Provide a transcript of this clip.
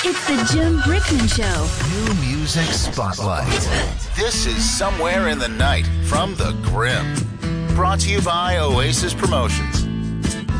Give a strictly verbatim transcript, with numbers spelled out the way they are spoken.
It's the Jim Brickman Show. New Music Spotlight. This is Somewhere in the Night from the Grim. Brought to you by Oasis Promotions.